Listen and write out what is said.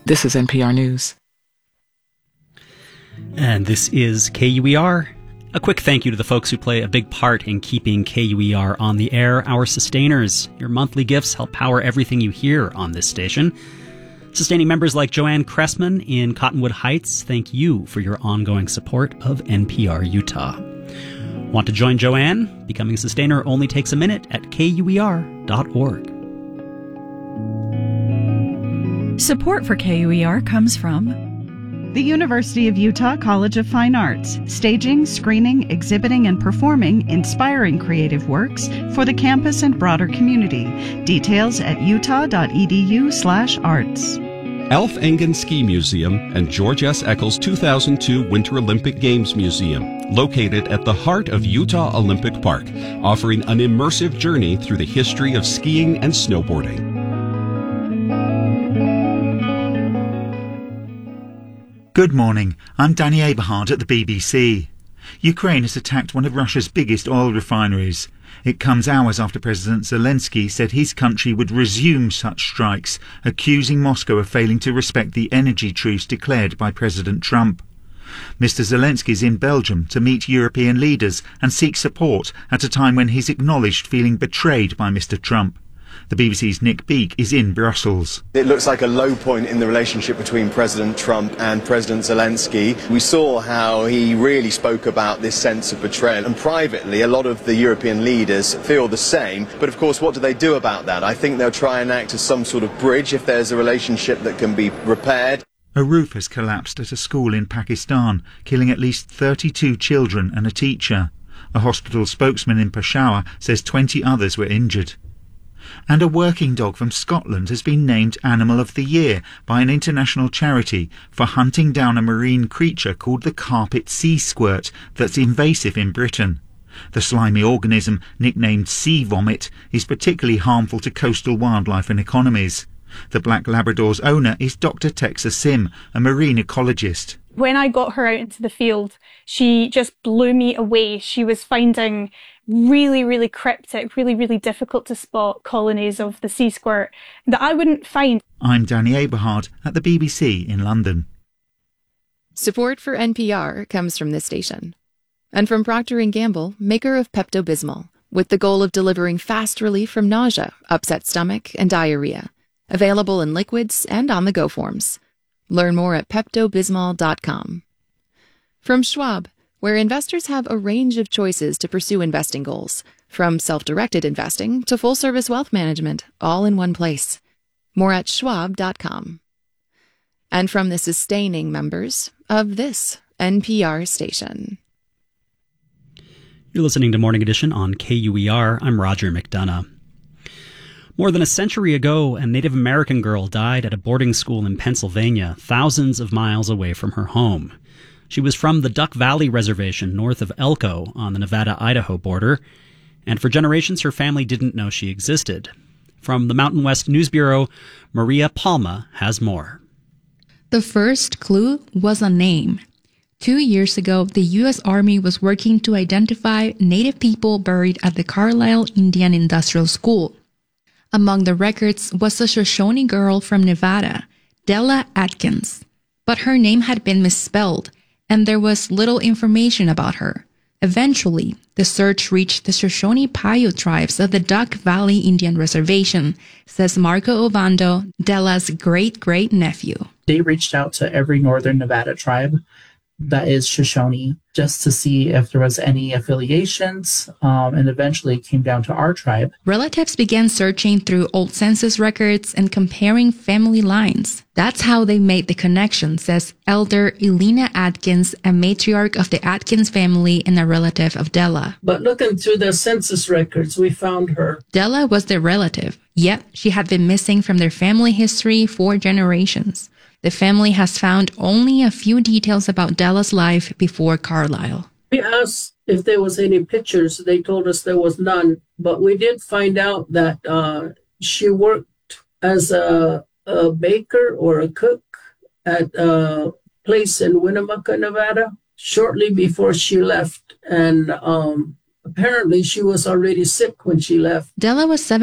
This is NPR News. And this is KUER. A quick thank you to the folks who play a big part in keeping KUER on the air, our sustainers. Your monthly gifts help power everything you hear on this station. Sustaining members like Joanne Cressman in Cottonwood Heights, thank you for your ongoing support of NPR Utah. Want to join Joanne? Becoming a sustainer only takes a minute at KUER.org. Support for KUER comes from the University of Utah College of Fine Arts, staging, screening, exhibiting, and performing inspiring creative works for the campus and broader community. Details at utah.edu/arts. Alf Engen Ski Museum and George S. Eccles 2002 Winter Olympic Games Museum, located at the heart of Utah Olympic Park, offering an immersive journey through the history of skiing and snowboarding. Good morning, I'm Danny Aberhard at the BBC. Ukraine has attacked one of Russia's biggest oil refineries. It comes hours after President Zelensky said his country would resume such strikes, accusing Moscow of failing to respect the energy truce declared by President Trump. Mr. Zelensky is in Belgium to meet European leaders and seek support at a time when he's acknowledged feeling betrayed by Mr. Trump. The BBC's Nick Beake is in Brussels. It looks like a low point in the relationship between President Trump and President Zelensky. We saw how he really spoke about this sense of betrayal, and privately a lot of the European leaders feel the same. But of course, what do they do about that? I think they'll try and act as some sort of bridge if there's a relationship that can be repaired. A roof has collapsed at a school in Pakistan, killing at least 32 children and a teacher. A hospital spokesman in Peshawar says 20 others were injured. And a working dog from Scotland has been named Animal of the Year by an international charity for hunting down a marine creature called the carpet sea squirt that's invasive in Britain. The slimy organism, nicknamed sea vomit, is particularly harmful to coastal wildlife and economies. The Black Labrador's owner is Dr. Texa Sim, a marine ecologist. When I got her out into the field, she just blew me away. She was finding really cryptic, really difficult to spot colonies of the sea squirt that I wouldn't find. I'm Danny Aberhard at the BBC in London. Support for NPR comes from this station. And from Procter & Gamble, maker of Pepto-Bismol, with the goal of delivering fast relief from nausea, upset stomach, and diarrhea. Available in liquids and on-the-go forms. Learn more at PeptoBismol.com. From Schwab, where investors have a range of choices to pursue investing goals, from self-directed investing to full-service wealth management, all in one place. More at Schwab.com. And from the sustaining members of this NPR station. You're listening to Morning Edition on KUER. I'm Roger McDonough. More than a century ago, a Native American girl died at a boarding school in Pennsylvania, thousands of miles away from her home. She was from the Duck Valley Reservation north of Elko on the Nevada-Idaho border, and for generations her family didn't know she existed. From the Mountain West News Bureau, Maria Palma has more. The first clue was a name. 2 years ago, the U.S. Army was working to identify Native people buried at the Carlisle Indian Industrial School. Among the records was a Shoshone girl from Nevada, Della Atkins. But her name had been misspelled, and there was little information about her. Eventually, the search reached the Shoshone Paiute tribes of the Duck Valley Indian Reservation, says Marco Ovando, Della's great-great-nephew. They reached out to every northern Nevada tribe that is Shoshone just to see if there was any affiliations, and eventually it came down to our tribe. Relatives began searching through old census records and comparing family lines. That's how they made the connection, says Elder Elena Atkins, a matriarch of the Atkins family and a relative of Della. But looking through the census records, we found her. Della was their relative, yet she had been missing from their family history for generations. The family has found only a few details about Della's life before Carlisle. We asked if there was any pictures. They told us there was none. But we did find out that she worked as a baker or a cook at a place in Winnemucca, Nevada, shortly before she left. And apparently she was already sick when she left. Della was